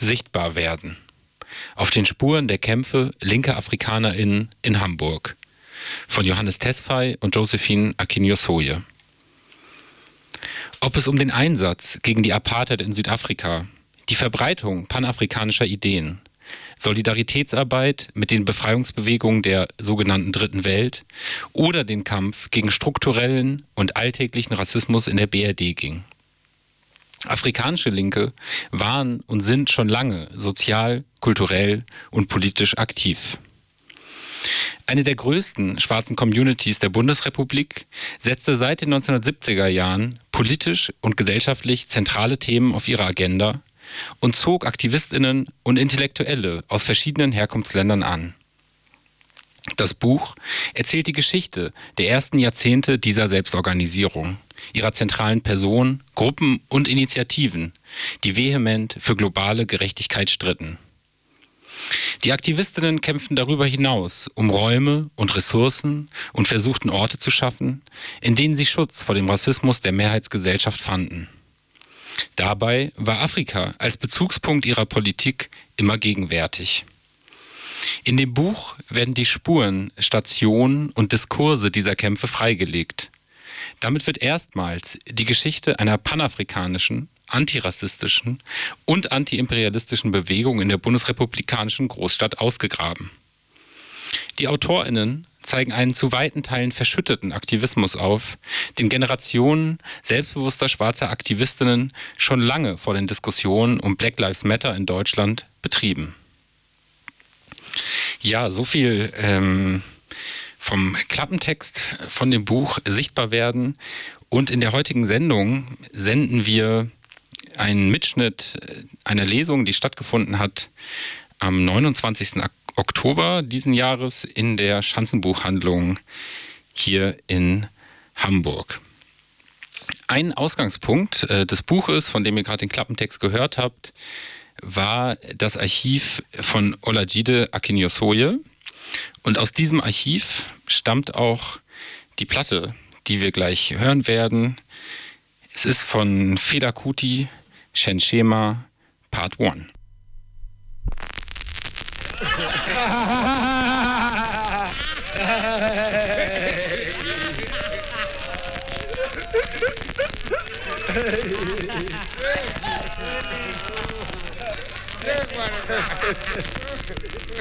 Sichtbar werden. Auf den Spuren der Kämpfe linker AfrikanerInnen in Hamburg. Von Johannes Tesfaye und Josephine Akinyi-Okoye. Ob es um den Einsatz gegen die Apartheid in Südafrika, die Verbreitung panafrikanischer Ideen, Solidaritätsarbeit mit den Befreiungsbewegungen der sogenannten Dritten Welt oder den Kampf gegen strukturellen und alltäglichen Rassismus in der BRD ging. Afrikanische Linke waren und sind schon lange sozial, kulturell und politisch aktiv. Eine der größten schwarzen Communities der Bundesrepublik setzte seit den 1970er Jahren politisch und gesellschaftlich zentrale Themen auf ihre Agenda und zog AktivistInnen und Intellektuelle aus verschiedenen Herkunftsländern an. Das Buch erzählt die Geschichte der ersten Jahrzehnte dieser Selbstorganisierung, ihrer zentralen Personen, Gruppen und Initiativen, die vehement für globale Gerechtigkeit stritten. Die Aktivistinnen kämpften darüber hinaus um Räume und Ressourcen und versuchten Orte zu schaffen, in denen sie Schutz vor dem Rassismus der Mehrheitsgesellschaft fanden. Dabei war Afrika als Bezugspunkt ihrer Politik immer gegenwärtig. In dem Buch werden die Spuren, Stationen und Diskurse dieser Kämpfe freigelegt. Damit wird erstmals die Geschichte einer panafrikanischen, antirassistischen und antiimperialistischen Bewegung in der bundesrepublikanischen Großstadt ausgegraben. Die AutorInnen zeigen einen zu weiten Teilen verschütteten Aktivismus auf, den Generationen selbstbewusster schwarzer Aktivistinnen schon lange vor den Diskussionen um Black Lives Matter in Deutschland betrieben. Ja, so viel vom Klappentext von dem Buch Sichtbar werden. Und in der heutigen Sendung senden wir einen Mitschnitt einer Lesung, die stattgefunden hat am 29. Oktober diesen Jahres in der Schanzenbuchhandlung hier in Hamburg. Ein Ausgangspunkt des Buches, von dem ihr gerade den Klappentext gehört habt, war das Archiv von Olajide Akinyi-Okoye. Und aus diesem Archiv stammt auch die Platte, die wir gleich hören werden. Es ist von Fela Kuti, Shenshema, Part 1.